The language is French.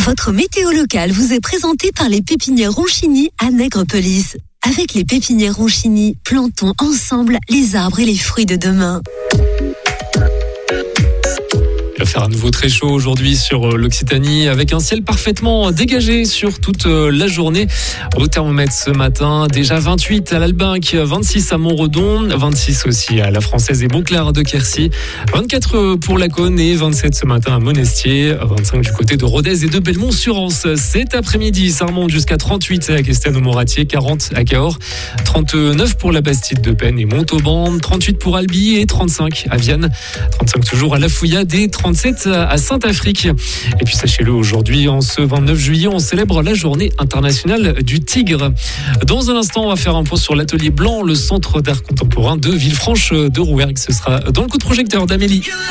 Votre météo locale vous est présentée par les pépinières Ronchini à Nègrepelisse. Avec les pépinières Ronchini, plantons ensemble les arbres et les fruits de demain. Il va faire à nouveau très chaud aujourd'hui sur l'Occitanie avec un ciel parfaitement dégagé sur toute la journée. Au thermomètre ce matin, déjà 28 à l'Albinque, 26 à Montredon, 26 aussi à la Française et Beauclerc de Quercy, 24 pour la Cône et 27 ce matin à Monestier, 25 du côté de Rodez et de Belmont-sur-Anse. Cet après-midi, ça remonte jusqu'à 38 à Castelnau-Moratier, 40 à Cahors, 39 pour la Bastide de Penne et Montauban, 38 pour Albi et 35 à Vienne, 35 toujours à La Fouillade et 37 à Saint-Affrique. Et puis sachez-le, aujourd'hui, en ce 29 juillet, on célèbre la journée internationale du tigre. Dans un instant, on va faire un point sur l'Atelier Blanc, le centre d'art contemporain de Villefranche de Rouergue. Ce sera dans le coup de projecteur d'Amélie.